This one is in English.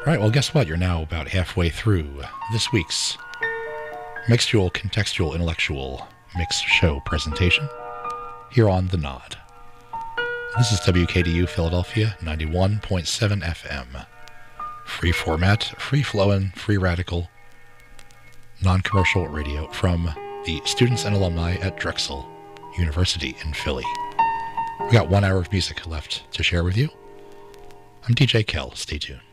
Right, well, guess what? You're now about halfway through this week's Mixtual Contextual Intellectual Mix Show presentation here on The Nod. This is WKDU Philadelphia, 91.7 FM. Free format, free flowing, free radical, non-commercial radio from the students and alumni at Drexel University in Philly. We got 1 hour of music left to share with you. I'm DJ Kel. Stay tuned.